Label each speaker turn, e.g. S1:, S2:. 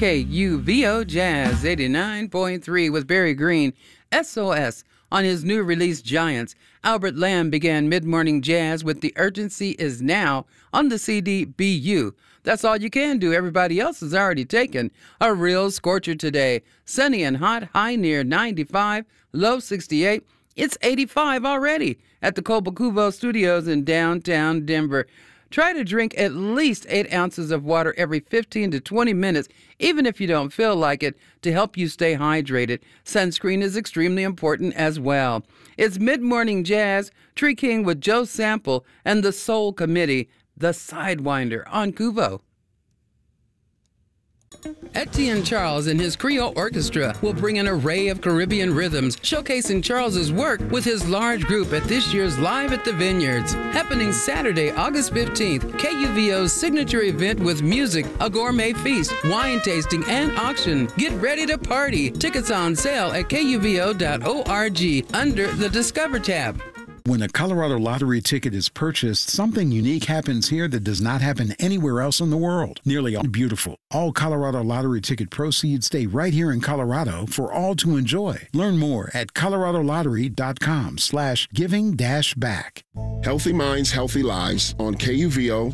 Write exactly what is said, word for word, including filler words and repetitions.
S1: K U V O Jazz eighty-nine point three with Barry Green, S O S. On his new release, Giants, Albert Lamb began mid-morning jazz with The Urgency Is Now on the C D B U. That's all you can do. Everybody else is already taken. A real scorcher today. Sunny and hot, high near ninety-five, low sixty-eight. It's eighty-five already at the Cobo Studios in downtown Denver. Try to drink at least eight ounces of water every fifteen to twenty minutes, even if you don't feel like it, to help you stay hydrated. Sunscreen is extremely important as well. It's Mid-Morning Jazz, Tree King with Joe Sample, and the Soul Committee, the Sidewinder on Kuvo. Etienne Charles and his Creole Orchestra will bring an array of Caribbean rhythms, showcasing Charles's work with his large group at this year's Live at the Vineyards, happening Saturday, August fifteenth. K U V O's signature event with music, a gourmet feast, wine tasting, and auction. Get ready to party. Tickets on sale at K U V O dot org under the Discover tab.
S2: When a Colorado Lottery ticket is purchased, something unique happens here that does not happen anywhere else in the world. Nearly all beautiful. All Colorado Lottery ticket proceeds stay right here in Colorado for all to enjoy. Learn more at colorado lottery dot com slash giving dash back.
S3: Healthy Minds, Healthy Lives on K U V O